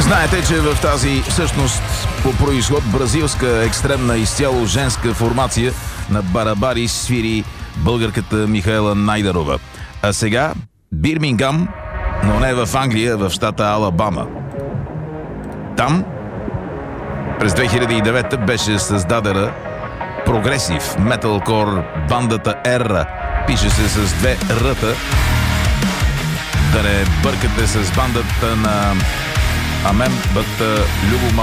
Знаете, че в тази всъщност по произход бразилска екстремна изцяло женска формация на барабари свири българката Михаела Найдерова. А сега Бирмингам, но не в Англия, в щата Алабама. Там през 2009 беше създадена прогресив металкор бандата Ерра. Пише се с две ръта. Да не бъркате с бандата на Амен Бът Любо